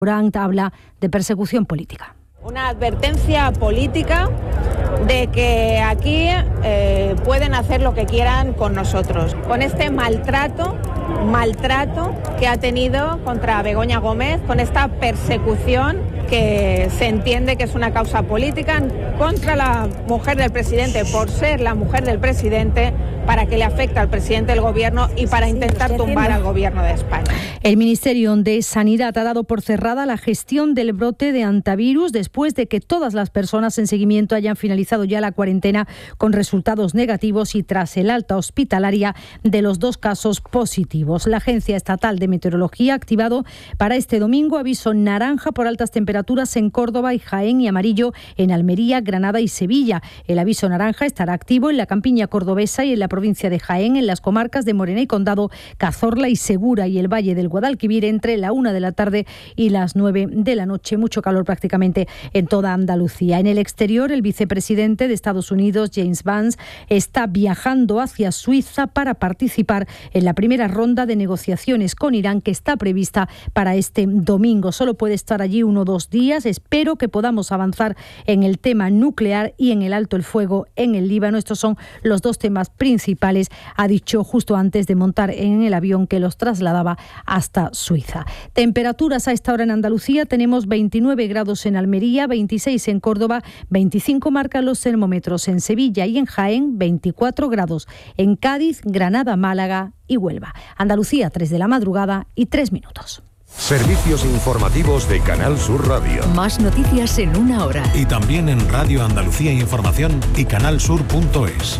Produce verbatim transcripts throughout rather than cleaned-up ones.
Durán habla de persecución política. Una advertencia política de que aquí eh, pueden hacer lo que quieran con nosotros, con este maltrato, maltrato que ha tenido contra Begoña Gómez, con esta persecución que se entiende que es una causa política contra la mujer del presidente por ser la mujer del presidente, para que le afecte al presidente del gobierno y para intentar tumbar al gobierno de España. El Ministerio de Sanidad ha dado por cerrada la gestión del brote de hantavirus después de que todas las personas en seguimiento hayan finalizado ya la cuarentena con resultados negativos y tras el alta hospitalaria de los dos casos positivos. La Agencia Estatal de Meteorología ha activado para este domingo aviso naranja por altas temperaturas en Córdoba y Jaén y amarillo en Almería, Granada y Sevilla. El aviso naranja estará activo en la campiña cordobesa y en la provincia de Jaén, en las comarcas de Morena y Condado, Cazorla y Segura y el Valle del Guadalquivir entre la una de la tarde y las nueve de la noche. Mucho calor prácticamente en toda Andalucía. En el exterior, el vicepresidente de Estados Unidos, James Vance, está viajando hacia Suiza para participar en la primera ronda de negociaciones con Irán que está prevista para este domingo. Solo puede estar allí uno o dos días. Espero que podamos avanzar en el tema nuclear y en el alto el fuego en el Líbano. Estos son los dos temas principales, ha dicho justo antes de montar en el avión que los trasladaba hasta Suiza. Temperaturas a esta hora en Andalucía: tenemos veintinueve grados en Almería, veintiséis en Córdoba, veinticinco marcan los termómetros en Sevilla y en Jaén, veinticuatro grados en Cádiz, Granada, Málaga y Huelva. Andalucía, tres de la madrugada y tres minutos. Servicios informativos de Canal Sur Radio. Más noticias en una hora. Y también en Radio Andalucía Información y canalsur punto es.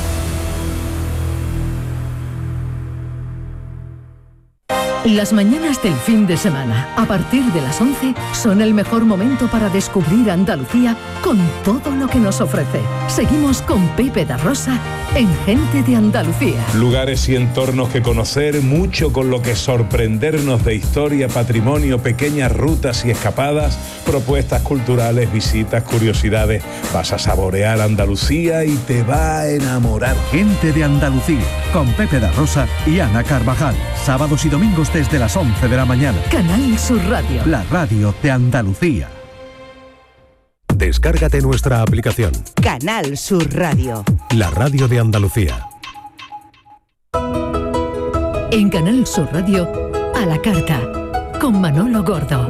Las mañanas del fin de semana, a partir de las once, son el mejor momento para descubrir Andalucía con todo lo que nos ofrece. Seguimos con Pepe da Rosa en Gente de Andalucía. Lugares y entornos que conocer, mucho con lo que sorprendernos de historia, patrimonio, pequeñas rutas y escapadas, propuestas culturales, visitas, curiosidades. Vas a saborear Andalucía y te va a enamorar. Gente de Andalucía, con Pepe da Rosa y Ana Carvajal. Sábados y domingos desde las once de la mañana. Canal Sur Radio. La radio de Andalucía. Descárgate nuestra aplicación. Canal Sur Radio. La radio de Andalucía. En Canal Sur Radio, a la carta, con Manolo Gordo.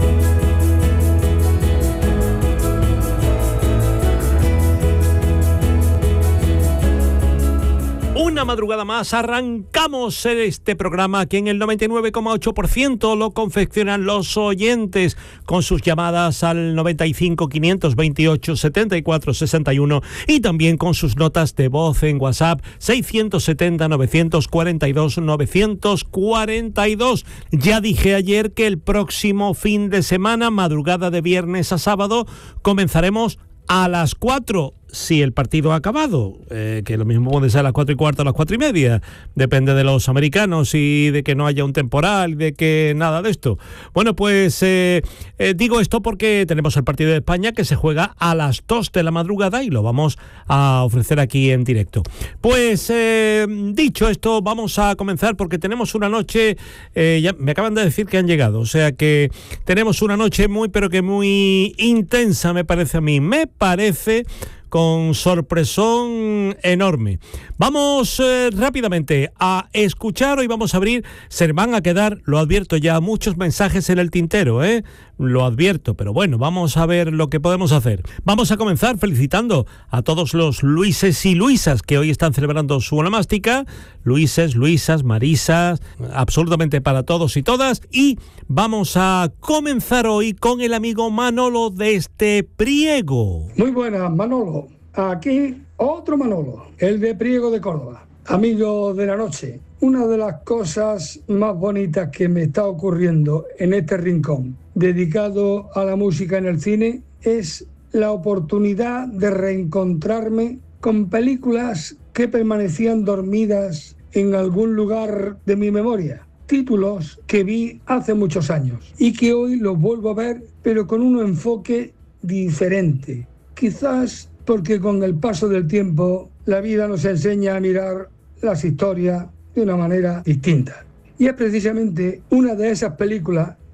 Una madrugada más arrancamos este programa que en el noventa y nueve coma ocho por ciento lo confeccionan los oyentes con sus llamadas al noventa y cinco, quinientos veintiocho, setenta y cuatro, sesenta y uno y también con sus notas de voz en WhatsApp seiscientos setenta, novecientos cuarenta y dos, novecientos cuarenta y dos. Ya dije ayer que el próximo fin de semana, madrugada de viernes a sábado, comenzaremos a las cuatro, si el partido ha acabado, eh, que lo mismo puede ser a las cuatro y cuarto, a las cuatro y media, depende de los americanos y de que no haya un temporal, de que nada de esto. Bueno, pues eh, eh, digo esto porque tenemos el partido de España que se juega a las dos de la madrugada y lo vamos a ofrecer aquí en directo. Pues eh, dicho esto, vamos a comenzar porque tenemos una noche, eh, ya me acaban de decir que han llegado, o sea que tenemos una noche muy pero que muy intensa, me parece a mí, me parece con sorpresón enorme. Vamos eh, rápidamente a escuchar, hoy vamos a abrir, se van a quedar, lo advierto ya, muchos mensajes en el tintero, ¿eh? Lo advierto, pero bueno, vamos a ver lo que podemos hacer. Vamos a comenzar felicitando a todos los Luises y Luisas que hoy están celebrando su onomástica, Luises, Luisas, Marisas, absolutamente para todos y todas, y vamos a comenzar hoy con el amigo Manolo desde Priego. Muy buenas, Manolo. Aquí otro Manolo, el de Priego de Córdoba. Amigo de la noche, una de las cosas más bonitas que me está ocurriendo en este rincón dedicado a la música en el cine es la oportunidad de reencontrarme con películas que permanecían dormidas en algún lugar de mi memoria. Títulos que vi hace muchos años y que hoy los vuelvo a ver, pero con un enfoque diferente. Quizás porque con el paso del tiempo la vida nos enseña a mirar las historias de una manera distinta. Y es precisamente una de esas películas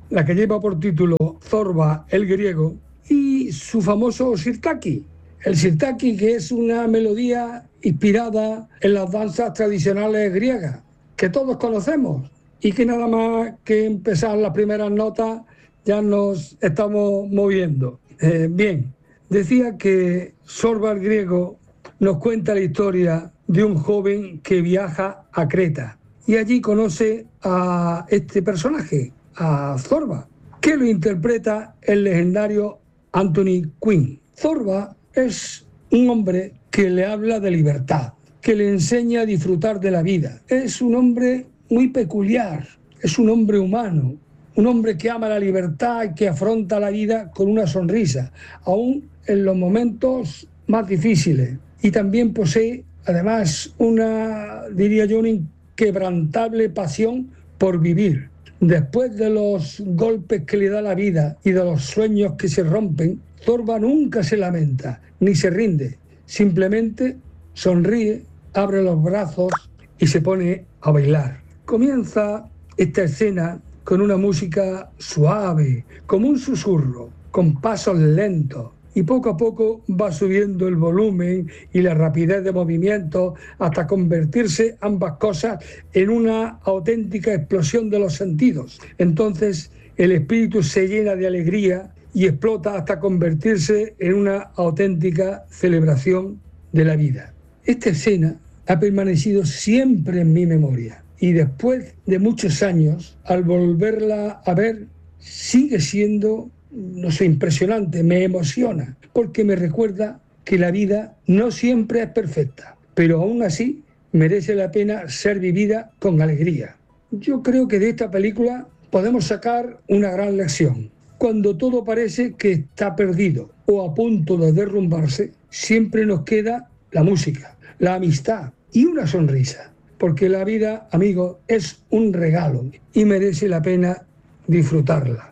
la que lleva por título Zorba el griego, y su famoso sirtaki. El sirtaki, que es una melodía inspirada en las danzas tradicionales griegas, que todos conocemos, y que nada más que empezar las primeras notas ya nos estamos moviendo. Eh, bien, decía que Zorba el griego nos cuenta la historia de un joven que viaja a Creta y allí conoce a este personaje, a Zorba, que lo interpreta el legendario Anthony Quinn. Zorba es un hombre que le habla de libertad, que le enseña a disfrutar de la vida. Es un hombre muy peculiar, es un hombre humano, un hombre que ama la libertad y que afronta la vida con una sonrisa, aún en los momentos más difíciles. Y también posee, además, una, diría yo, una inquebrantable pasión por vivir. Después de los golpes que le da la vida y de los sueños que se rompen, Zorba nunca se lamenta ni se rinde. Simplemente sonríe, abre los brazos y se pone a bailar. Comienza esta escena con una música suave, como un susurro, con pasos lentos. Y poco a poco va subiendo el volumen y la rapidez de movimiento hasta convertirse ambas cosas en una auténtica explosión de los sentidos. Entonces el espíritu se llena de alegría y explota hasta convertirse en una auténtica celebración de la vida. Esta escena ha permanecido siempre en mi memoria y después de muchos años, al volverla a ver, sigue siendo, no sé, impresionante, me emociona, porque me recuerda que la vida no siempre es perfecta, pero aún así merece la pena ser vivida con alegría. Yo creo que de esta película podemos sacar una gran lección. Cuando todo parece que está perdido o a punto de derrumbarse, siempre nos queda la música, la amistad y una sonrisa, porque la vida, amigos, es un regalo y merece la pena disfrutarla.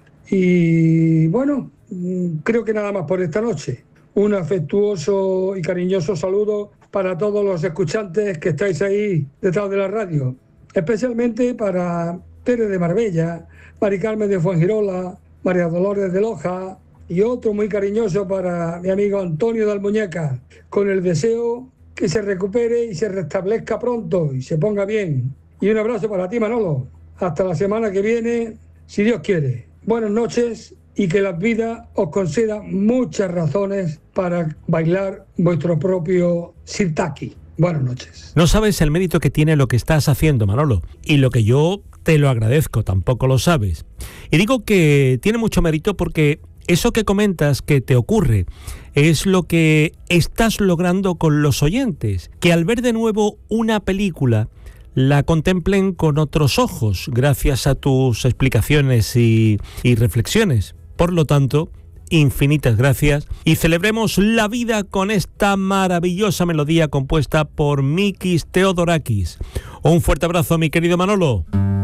Y bueno, creo que nada más por esta noche. Un afectuoso y cariñoso saludo para todos los escuchantes que estáis ahí detrás de la radio, especialmente para Tere de Marbella, Mari Carmen de Fuengirola, María Dolores de Loja y otro muy cariñoso para mi amigo Antonio de Almuñeca, con el deseo que se recupere y se restablezca pronto y se ponga bien. Y un abrazo para ti, Manolo. Hasta la semana que viene, si Dios quiere. Buenas noches y que la vida os conceda muchas razones para bailar vuestro propio sirtaki. Buenas noches. No sabes el mérito que tiene lo que estás haciendo, Manolo, y lo que yo te lo agradezco, tampoco lo sabes. Y digo que tiene mucho mérito porque eso que comentas que te ocurre es lo que estás logrando con los oyentes, que al ver de nuevo una película la contemplen con otros ojos, gracias a tus explicaciones y, y reflexiones. Por lo tanto, infinitas gracias y celebremos la vida con esta maravillosa melodía compuesta por Mikis Theodorakis. Un fuerte abrazo, mi querido Manolo.